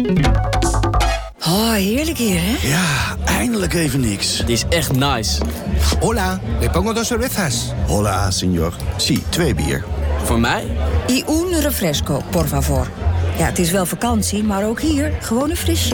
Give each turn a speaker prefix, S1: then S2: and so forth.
S1: Oh, heerlijk hier, hè?
S2: Ja, eindelijk even niks.
S3: Het is echt nice.
S4: Hola, le pongo 2 cervezas.
S2: Hola, senor. Si, 2 bier.
S3: Voor mij?
S1: Y un refresco, por favor. Ja, het is wel vakantie, maar ook hier gewoon een frisje.